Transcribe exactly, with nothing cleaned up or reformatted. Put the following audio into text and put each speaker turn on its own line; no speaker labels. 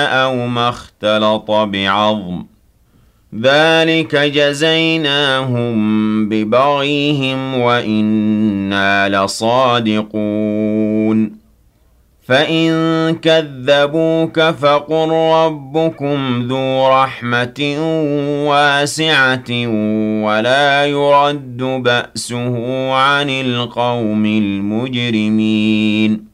أَوْ مَا اخْتَلَطَ بِعَظْمٍ ۚ ذَٰلِكَ جَزَيْنَاهُم بِبَغْيِهِمْ وَإِنَّا لَصَادِقُونَ فَإِن كَذَّبُوكَ فَقُل رَّبُّكُمْ ذُو رَحْمَةٍ وَاسِعَةٍ وَلَا يُرَدُّ بَأْسُهُ عَنِ الْقَوْمِ الْمُجْرِمِينَ